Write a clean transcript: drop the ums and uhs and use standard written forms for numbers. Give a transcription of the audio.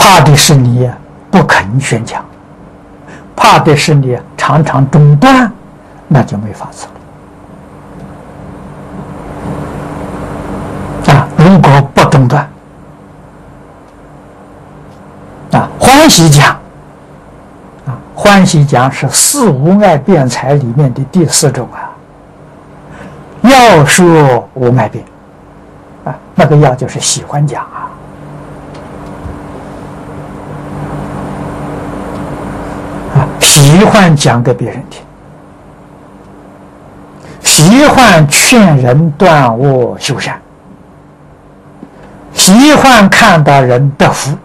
怕的是你不肯宣讲，怕的是你常常中断，那就没法子了。如果不中断，欢喜讲，欢喜讲是四无碍辩才里面的第4种要说无碍辩那个要就是喜欢讲喜欢讲给别人听，喜欢劝人断恶修善，喜欢看到人得福